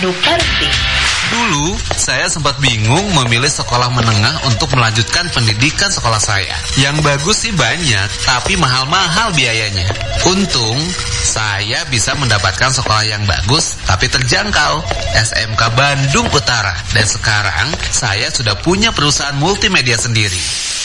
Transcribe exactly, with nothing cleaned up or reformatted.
Duperti. Dulu, saya sempat bingung memilih sekolah menengah untuk melanjutkan pendidikan sekolah saya. Yang bagus sih banyak, tapi mahal-mahal biayanya. Untung, saya bisa mendapatkan sekolah yang bagus, tapi terjangkau, S M K Bandung Utara. Dan sekarang, saya sudah punya perusahaan multimedia sendiri.